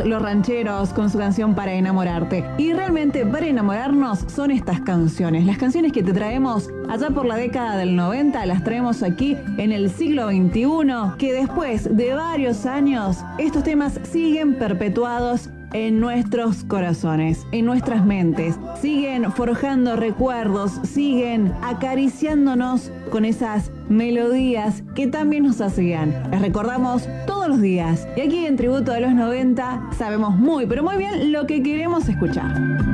Los Rancheros con su canción Para Enamorarte. Y realmente para enamorarnos son estas canciones. Las canciones que te traemos allá por la década del 90, las traemos aquí en el siglo XXI, que después de varios años, estos temas siguen perpetuados en nuestros corazones, en nuestras mentes. Siguen forjando recuerdos, siguen acariciándonos con esas melodías que también nos hacían. Las recordamos todos los días. Y aquí en Tributo a los 90 sabemos muy, pero muy bien lo que queremos escuchar.